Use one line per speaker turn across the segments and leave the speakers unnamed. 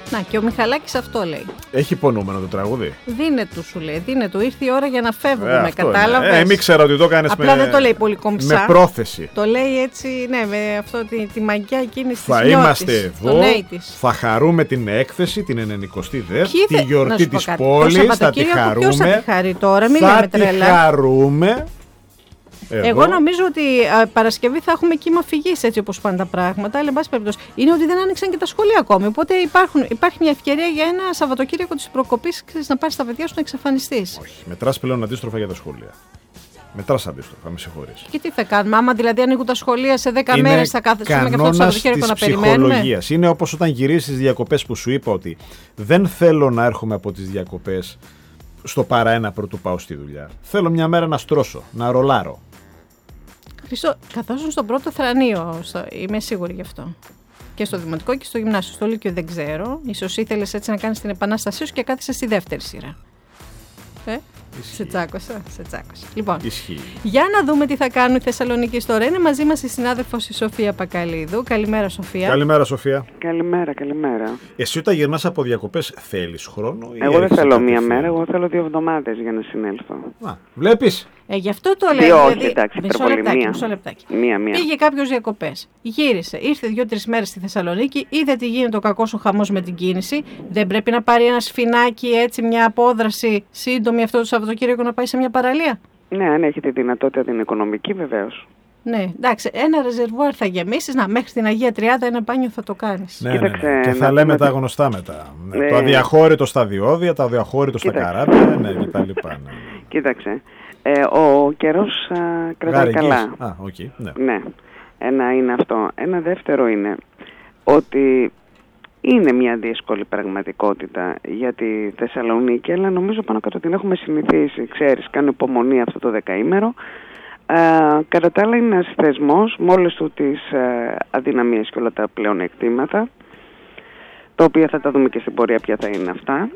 Να, και ο Μιχαλάκης αυτό λέει.
Έχει υπονοούμενο το τραγούδι.
Δίνε του, σου λέει. Δίνε του. Ήρθε η ώρα για να φεύγουμε. Κατάλαβες.
Μην ξέρω ότι το έκανες
απλά δεν το λέει πολύ κομψά.
Με πρόθεση.
Το λέει έτσι, ναι, με αυτό τη μαγιά εκείνη τη
Θα είμαστε εδώ. Θα χαρούμε την έκθεση, την 92η, τη γιορτή της πόλης. Θα τη χαρούμε.
Ποιος θα τη χαρεί τώρα, μην λέμε τρέλα.
Θα τη χαρούμε.
Εγώ νομίζω ότι Παρασκευή θα έχουμε κύμα φυγής, έτσι όπως πάνε τα πράγματα. Αλλά, εν πάση περιπτώσει, είναι ότι δεν άνοιξαν και τα σχολεία ακόμη. Οπότε υπάρχει μια ευκαιρία για ένα Σαββατοκύριακο της προκοπής να πάρεις τα παιδιά σου να εξαφανιστείς.
Όχι. Μετράς πλέον αντίστροφα για τα σχολεία. Μετράς αντίστροφα, με συγχωρείς.
Και τι θα κάνουμε, άμα δηλαδή ανοίγουν τα σχολεία σε 10 μέρες θα κάθεσουμε και αυτό το Σαββατοκύριακο να περιμένουμε.
Είναι όπως όταν γυρίσεις τις διακοπές που σου είπα ότι δεν θέλω να έρχομαι από τις διακοπές στο παρά-ένα πρωτού πάω στη δουλειά. Θέλω μια μέρα να στρώσω, να ρολάρω.
Χρήστο, καθόσουν στον πρώτο θρανείο, είμαι σίγουρη γι' αυτό. Και στο δημοτικό και στο γυμνάσιο. Στο λύκειο δεν ξέρω. Ίσως ήθελες έτσι να κάνεις την επανάστασή σου και κάθεσαι στη δεύτερη σειρά. Σε τσάκωσα. Λοιπόν, για να δούμε τι θα κάνουν οι Θεσσαλονίκοι τώρα. Είναι μαζί μας η συνάδελφος η Σοφία Πακαλίδου. Καλημέρα, Σοφία.
Καλημέρα, Σοφία.
Καλημέρα.
Εσύ όταν γυρνάς από διακοπές θέλεις χρόνο?
Εγώ δεν θέλω μία μέρα, εγώ θέλω 2 εβδομάδες για να συνέλθω.
Βλέπεις.
Γι' αυτό το λέω.
Όχι, εντάξει,
μισό λεπτάκι.
Μία.
Πήγε κάποιος διακοπές. Γύρισε. Ήρθε 2-3 μέρες στη Θεσσαλονίκη. Είδε τι γίνεται ο κακός ο χαμός με την κίνηση. Δεν πρέπει να πάρει ένα σφινάκι, έτσι, μια απόδραση σύντομη αυτό το Σαββατοκύριακο να πάει σε μια παραλία?
Ναι, αν έχει τη δυνατότητα την οικονομική, βεβαίως.
Ναι, εντάξει, ένα ρεζερβουάρ θα γεμίσεις, μέχρι την Αγία Τριάδα ένα μπάνιο θα το κάνεις.
Ναι. Και θα λέμε τα γνωστά μετά. Το αδιαχώρητο στα διόδια, το αδιαχώρητο στα καράβια, κτλ.
Κοίταξε. Ο καιρός κρατάει καλά. Ναι. Ένα είναι αυτό. Ένα δεύτερο είναι ότι είναι μια δύσκολη πραγματικότητα για τη Θεσσαλονίκη, αλλά νομίζω πάνω κάτω την έχουμε συνηθίσει. Ξέρεις, κάνω υπομονή αυτό το δεκαήμερο. Κατά τα άλλα είναι ένας θεσμός με όλες του τις αδυναμίες και όλα τα πλεονεκτήματα, τα οποία θα τα δούμε και στην πορεία ποια θα είναι αυτά,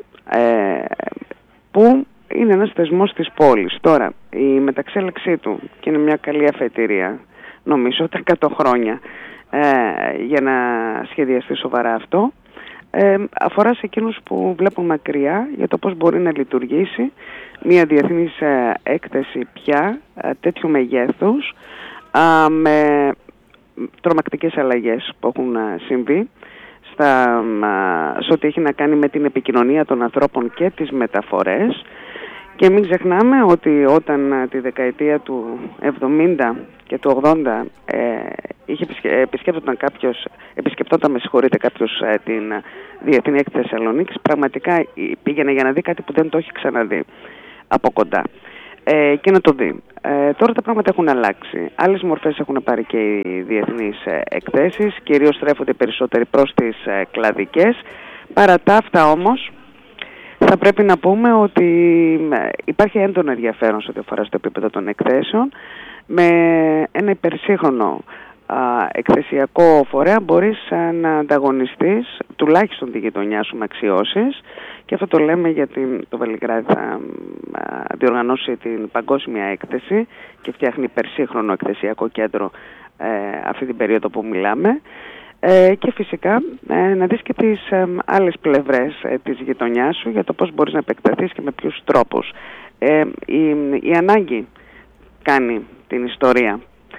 που είναι ένας θεσμός της πόλης. Τώρα, η μεταξέλεξή του, και είναι μια καλή αφετηρία, νομίζω, τα 100 χρόνια για να σχεδιαστεί σοβαρά αυτό, αφορά σε εκείνους που βλέπουν μακριά για το πώς μπορεί να λειτουργήσει μια διεθνής έκθεση πια τέτοιου μεγέθους, με τρομακτικές αλλαγές που έχουν συμβεί σε ό,τι έχει να κάνει με την επικοινωνία των ανθρώπων και τις μεταφορές. Και μην ξεχνάμε ότι όταν τη δεκαετία του 70 και του 80 επισκέπτονταν κάποιος την Διεθνή Έκθεση Θεσσαλονίκης, πραγματικά πήγαινε για να δει κάτι που δεν το έχει ξαναδεί από κοντά και να το δει. Τώρα τα πράγματα έχουν αλλάξει. Άλλες μορφές έχουν πάρει και οι διεθνείς εκθέσεις, κυρίως στρέφονται περισσότεροι προς τις κλαδικές. Παρά τα αυτά όμως, θα πρέπει να πούμε ότι υπάρχει έντονο ενδιαφέρον σε ό,τι αφορά στο επίπεδο των εκθέσεων. Με ένα υπερσύγχρονο εκθεσιακό φορέα μπορείς να ανταγωνιστείς τουλάχιστον τη γειτονιά σου με αξιώσεις, και αυτό το λέμε γιατί το Βελιγράδι θα διοργανώσει την παγκόσμια έκθεση και φτιάχνει υπερσύγχρονο εκθεσιακό κέντρο αυτή την περίοδο που μιλάμε. Και φυσικά να δεις και τις άλλες πλευρές της γειτονιάς σου για το πώς μπορείς να επεκταθείς και με ποιους τρόπους. Η ανάγκη κάνει την ιστορία.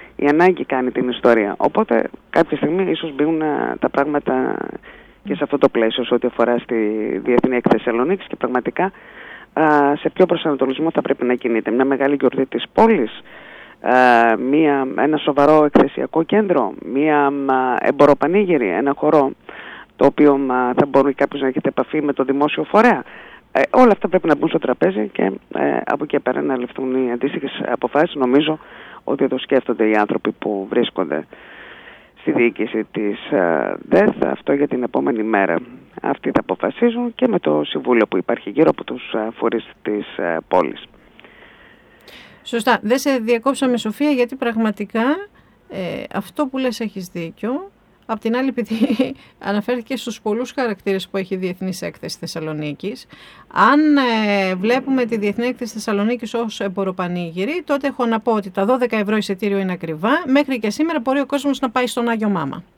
Οπότε κάποια στιγμή ίσως μπουν τα πράγματα και σε αυτό το πλαίσιο σε ό,τι αφορά στη Διεθνή Έκθεση Θεσσαλονίκης, και πραγματικά σε ποιο προσανατολισμό θα πρέπει να κινείται. Μια μεγάλη γιορτή της πόλης, ένα σοβαρό εκθεσιακό κέντρο, μια εμποροπανήγυρη, ένα χώρο το οποίο θα μπορεί κάποιος να έχετε επαφή με το δημόσιο φορέα. Όλα αυτά πρέπει να μπουν στο τραπέζι και από εκεί πέρα να ληφθούν οι αντίστοιχες αποφάσεις. Νομίζω ότι εδώ σκέφτονται οι άνθρωποι που βρίσκονται στη διοίκηση της ΔΕΘ αυτό για την επόμενη μέρα. Αυτοί θα αποφασίζουν και με το συμβούλιο που υπάρχει γύρω από τους φορείς της πόλης.
Σωστά. Δεν σε διακόψαμε, Σοφία, γιατί πραγματικά αυτό που λες έχεις δίκιο. Απ' την άλλη, επειδή αναφέρθηκε στους πολλούς χαρακτήρες που έχει η Διεθνής Έκθεση Θεσσαλονίκης, αν βλέπουμε τη Διεθνή Έκθεση Θεσσαλονίκης ως εμποροπανήγυρη, τότε έχω να πω ότι τα 12 ευρώ εισιτήριο είναι ακριβά. Μέχρι και σήμερα μπορεί ο κόσμος να πάει στον Άγιο Μάμα.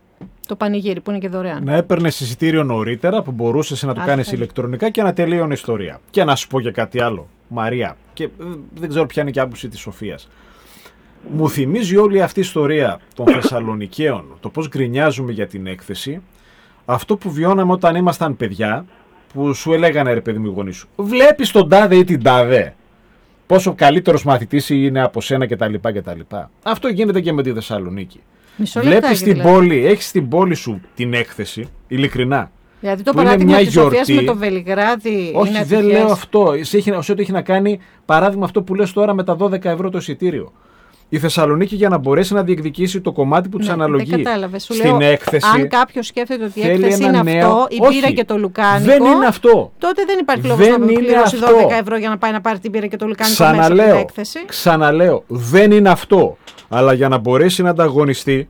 Το πανηγύρι που είναι και δωρεάν.
Να έπαιρνε εισιτήριο νωρίτερα που μπορούσε να το κάνει ηλεκτρονικά και να τελείωνε ιστορία. Και να σου πω και κάτι άλλο, Μαρία, και δεν ξέρω ποια είναι και η άποψη της Σοφίας. Μου θυμίζει όλη αυτή η ιστορία των Θεσσαλονικαίων, το πώς γκρινιάζουμε για την έκθεση, αυτό που βιώναμε όταν ήμασταν παιδιά, που σου έλεγανε ρε παιδί μου οι γονείς σου, βλέπεις τον τάδε ή την τάδε, πόσο καλύτερος μαθητής είναι από σένα κτλ. Αυτό γίνεται και με τη Θεσσαλονίκη. Βλέπεις την πόλη, έχεις στην πόλη σου την έκθεση, ειλικρινά.
Δηλαδή το παράδειγμα της Σοφίας με το Βελιγράδι.
Όχι, δεν λέω αυτό. Σε ό,τι έχει να κάνει, παράδειγμα αυτό που λες τώρα με τα 12 ευρώ το εισιτήριο. Η Θεσσαλονίκη για να μπορέσει να διεκδικήσει το κομμάτι που της αναλογεί.
Δεν κατάλαβες. Σου
στην
λέω,
έκθεση.
Αν κάποιος σκέφτεται ότι η έκθεση είναι αυτό, η πύρα και το λουκάνικο.
Δεν είναι αυτό.
Τότε δεν υπάρχει λόγος να πληρώσει 12 ευρώ για να πάει να πάρει την πύρα και το λουκάνικο μέσα από την έκθεση.
Ξαναλέω, δεν είναι αυτό. Αλλά για να μπορέσει να ανταγωνιστεί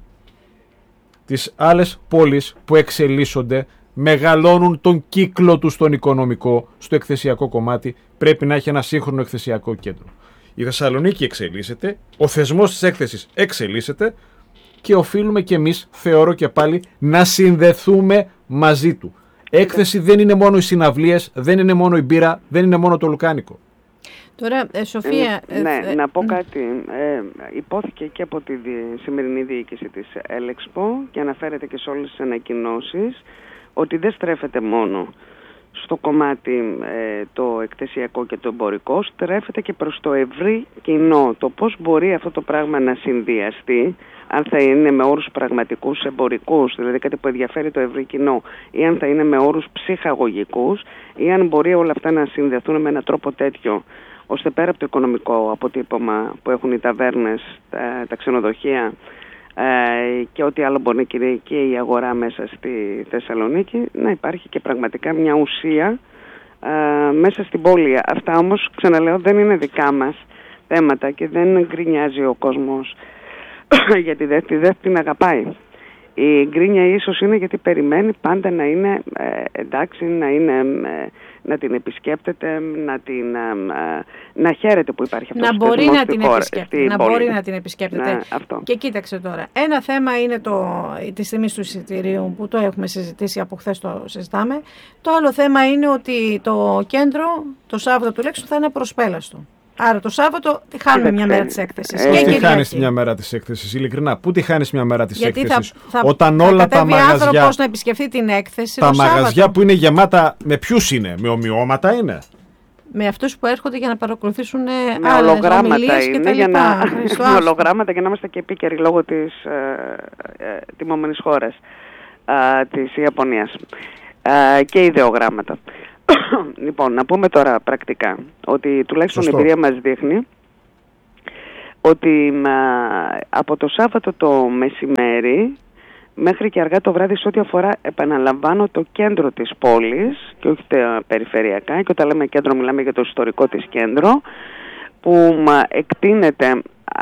τις άλλες πόλεις που εξελίσσονται, μεγαλώνουν τον κύκλο του στον οικονομικό, στο εκθεσιακό κομμάτι, πρέπει να έχει ένα σύγχρονο εκθεσιακό κέντρο. Η Θεσσαλονίκη εξελίσσεται, ο θεσμός της έκθεσης εξελίσσεται και οφείλουμε κι εμείς, θεωρώ και πάλι, να συνδεθούμε μαζί του. Έκθεση δεν είναι μόνο οι συναυλίες, δεν είναι μόνο η μπύρα, δεν είναι μόνο το λουκάνικο.
Τώρα, Σοφία...
Ναι, να πω κάτι. Υπόθηκε και από τη σημερινή διοίκηση της Έλεξπο και αναφέρεται και σε όλες τις ανακοινώσεις ότι δεν στρέφεται μόνο στο κομμάτι το εκθεσιακό και το εμπορικό, στρέφεται και προς το ευρύ κοινό. Το πώς μπορεί αυτό το πράγμα να συνδυαστεί, αν θα είναι με όρους πραγματικούς εμπορικούς, δηλαδή κάτι που ενδιαφέρει το ευρύ κοινό, ή αν θα είναι με όρους ψυχαγωγικούς, ή αν μπορεί όλα αυτά να συνδεθούν με έναν τρόπο τέτοιο, ώστε πέρα από το οικονομικό αποτύπωμα που έχουν οι ταβέρνες, τα ξενοδοχεία και ό,τι άλλο μπορεί να κηρύει και η αγορά μέσα στη Θεσσαλονίκη, να υπάρχει και πραγματικά μια ουσία μέσα στην πόλη. Αυτά όμως, ξαναλέω, δεν είναι δικά μας θέματα και δεν γκρινιάζει ο κόσμος γιατί δεν την αγαπάει. Η γκρίνια ίσως είναι γιατί περιμένει πάντα να είναι εντάξει, να την επισκέπτεται, να χαίρεται που υπάρχει αυτός ο θεσμός
να μπορεί να την επισκέπτεται.
Ναι, αυτό.
Και κοίταξε τώρα, ένα θέμα είναι της τιμής του εισιτηρίου που το έχουμε συζητήσει, από χθες το συζητάμε. Το άλλο θέμα είναι ότι το κέντρο το Σάββατο τουλάχιστον θα είναι προσπέλαστο. Άρα το Σάββατο τη χάνουμε μια μέρα της έκθεσης.
Πώς τη χάνεις μια μέρα της έκθεσης, ειλικρινά, πού τη χάνεις μια μέρα της έκθεσης,
όταν όλα τα μαγαζιά... άνθρωπος να επισκεφθεί την έκθεση
τα μαγαζιά που είναι γεμάτα, με ποιους είναι, με ομοιώματα είναι?
Με αυτούς που έρχονται για να παρακολουθήσουν
με ολογράμματα είναι, με ολογράμματα για να είμαστε και επίκαιροι λόγω της τιμόμενης χώρας της Ιαπωνίας και ιδεογράμματα. Λοιπόν, να πούμε τώρα πρακτικά ότι τουλάχιστον η εμπειρία μας δείχνει ότι από το Σάββατο το μεσημέρι μέχρι και αργά το βράδυ, σε ό,τι αφορά, επαναλαμβάνω, το κέντρο της πόλης και όχι τα περιφερειακά, και όταν λέμε κέντρο μιλάμε για το ιστορικό της κέντρο, που εκτείνεται,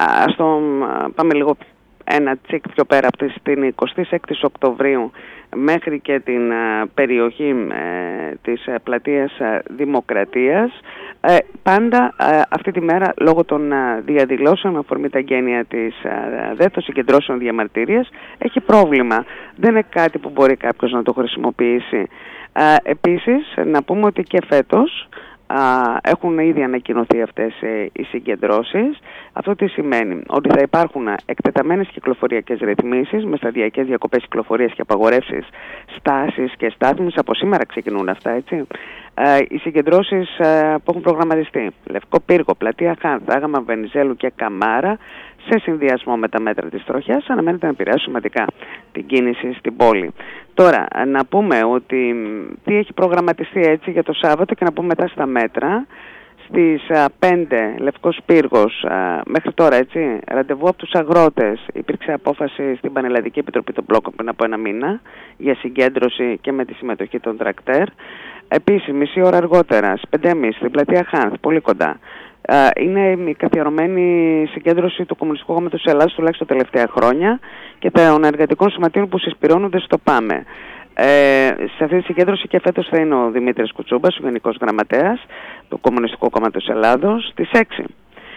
πάμε λίγο ένα τσικ πιο πέρα, από την 26η Οκτωβρίου μέχρι και την περιοχή της πλατείας Δημοκρατίας, πάντα αυτή τη μέρα λόγω των διαδηλώσεων με αφορμή τα γένεια της ΔΕΘ, των συγκεντρώσεων διαμαρτυρίας, έχει πρόβλημα. Δεν είναι κάτι που μπορεί κάποιος να το χρησιμοποιήσει. Επίσης, να πούμε ότι και φέτος έχουν ήδη ανακοινωθεί αυτές οι συγκεντρώσεις. Αυτό τι σημαίνει? Ότι θα υπάρχουν εκτεταμένες κυκλοφοριακές ρυθμίσεις με σταδιακές διακοπές κυκλοφορίας και απαγορεύσεις στάσεις και στάθμης. Από σήμερα ξεκινούν αυτά, έτσι. Οι συγκεντρώσεις που έχουν προγραμματιστεί, Λευκό Πύργο, Πλατεία Χάνθ, Άγαμα Βενιζέλου και Καμάρα, σε συνδυασμό με τα μέτρα της τροχιάς, αναμένεται να επηρεάσουν σημαντικά την κίνηση στην πόλη. Τώρα, να πούμε ότι τι έχει προγραμματιστεί έτσι για το Σάββατο και να πούμε μετά στα μέτρα. Στις 5 Λευκός Πύργος, μέχρι τώρα, έτσι, ραντεβού από τους αγρότες. Υπήρξε απόφαση στην Πανελλαδική Επιτροπή των Μπλόκων πριν από ένα μήνα για συγκέντρωση και με τη συμμετοχή των τρακτέρ. Επίσης, μισή ώρα αργότερα, στις 5.30 στην Πλατεία Χάνθ, πολύ κοντά, είναι η καθιερωμένη συγκέντρωση του Κομμουνιστικού Κόμματος της Ελλάδας, τουλάχιστον τα τελευταία χρόνια, και των εργατικών σωματείων που συσπηρώνονται στο ΠΑΜΕ. Σε αυτή τη συγκέντρωση και φέτος θα είναι ο Δημήτρης Κουτσούμπας, ο Γενικός Γραμματέας του Κομμουνιστικού Κόμματος της Ελλάδος, στις 6.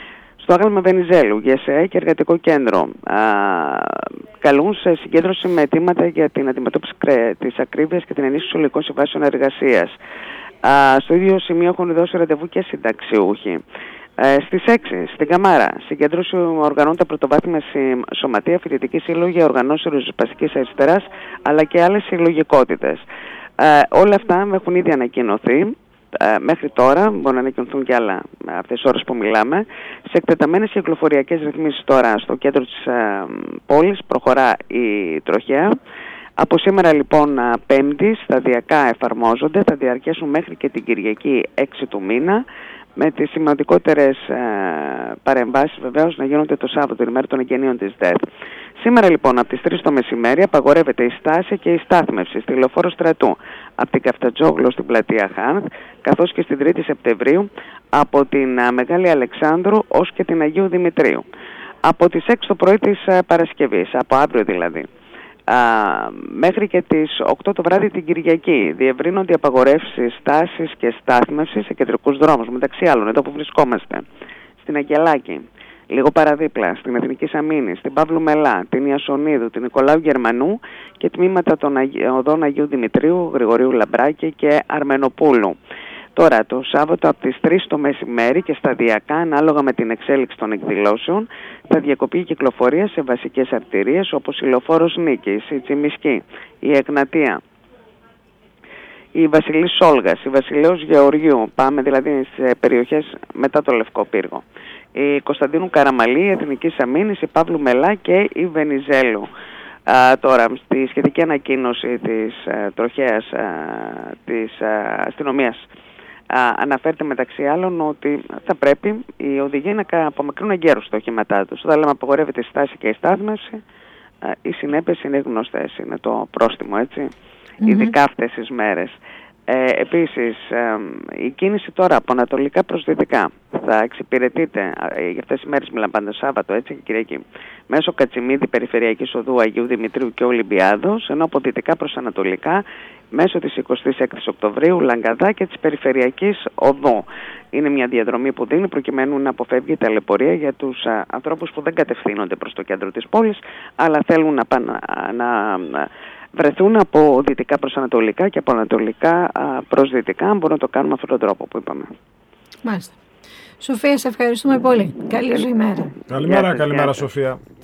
Στο άγαλμα Βενιζέλου, ΓΕΣΕ και Εργατικό Κέντρο καλούν σε συγκέντρωση με αιτήματα για την αντιμετώπιση της ακρίβειας και την ενίσχυση συλλογικών συμβάσεων εργασίας. Στο ίδιο σημείο έχουν δώσει ραντεβού και συνταξιούχοι. Στις 6, στην Καμάρα, συγκέντρωση οργανώνουν τα πρωτοβάθμια σωματεία, φοιτητική σύλλογη, οργανώσεις ριζοσπαστικής αριστεράς, αλλά και άλλες συλλογικότητες. Όλα αυτά έχουν ήδη ανακοινωθεί. Μέχρι τώρα, μπορεί να ανακοινωθούν και άλλα αυτές τις ώρες που μιλάμε, σε εκτεταμένες κυκλοφοριακές ρυθμίσεις τώρα στο κέντρο της πόλης προχωρά η τροχέα. Από σήμερα λοιπόν Πέμπτη σταδιακά εφαρμόζονται, θα διαρκέσουν μέχρι και την Κυριακή 6 του μήνα, με τις σημαντικότερες παρεμβάσεις βεβαίως να γίνονται το Σάββατο, την ημέρα των εγγενείων της ΔΕΘ. Σήμερα λοιπόν από τις 3 το μεσημέρι απαγορεύεται η στάση και η στάθμευση στη Λεωφόρο Στρατού από την Καφτατζόγλου στην πλατεία Χάνθ, καθώς και στην 3η Σεπτεμβρίου από την Μεγάλη Αλεξάνδρου ως και την Αγίου Δημητρίου. Από τις 6 το πρωί της Παρασκευής, από αύριο δηλαδή, μέχρι και τις 8 το βράδυ την Κυριακή διευρύνονται οι απαγορεύσεις στάσης και στάθμευσης σε κεντρικούς δρόμους, μεταξύ άλλων εδώ που βρισκόμαστε, στην Αγγελάκη, λίγο παραδίπλα, στην Εθνική Σαμίνη, στην Παύλου Μελά, την Ιασονίδου, την Νικολάου Γερμανού και τμήματα των οδών Αγίου Δημητρίου, Γρηγορίου Λαμπράκη και Αρμενοπούλου. Τώρα το Σάββατο από τις 3 το μεσημέρι και σταδιακά ανάλογα με την εξέλιξη των εκδηλώσεων θα διακοπεί η κυκλοφορία σε βασικές αρτηρίες όπως η Λεωφόρος Νίκης, η Τσιμισκή, η Εγνατία, η Βασιλής Σόλγας, η Βασιλέως Γεωργιού, πάμε δηλαδή σε περιοχές μετά το Λευκό Πύργο, η Κωνσταντίνου Καραμαλή, η Εθνική Σαμίνης, η Παύλου Μελά και η Βενιζέλου. Τώρα, στη σχετική ανακοίνωση της τροχέας της αστυνομίας αναφέρεται μεταξύ άλλων ότι θα πρέπει οι οδηγοί να απομακρύνουν εγκαίρως τα οχήματά τους. Όταν λέμε απαγορεύεται η στάση και η στάθμευση, οι συνέπειες είναι γνωστές, είναι το πρόστιμο, έτσι, ειδικά αυτές τις μέρες. Επίσης, η κίνηση τώρα από ανατολικά προς δυτικά θα εξυπηρετείται, για αυτές τις μέρες μιλάμε πάντα Σάββατο, έτσι, και Κυριακή, μέσω Κατσιμίδη, Περιφερειακής Οδού Αγίου Δημητρίου και Ολυμπιάδος, ενώ από δυτικά προς ανατολικά μέσω της 26ης Οκτωβρίου, Λαγκαδά και της Περιφερειακής Οδού. Είναι μια διαδρομή που δίνει προκειμένου να αποφεύγει η ταλαιπωρία για τους ανθρώπους που δεν κατευθύνονται προς το κέντρο της πόλης, αλλά θέλουν να βρεθούν από δυτικά προς ανατολικά και από ανατολικά προς δυτικά, μπορούν να το κάνουμε αυτόν τον τρόπο που είπαμε.
Μάλιστα. Σοφία, σε ευχαριστούμε πολύ. Καλή σου ημέρα.
Καλημέρα Σοφία.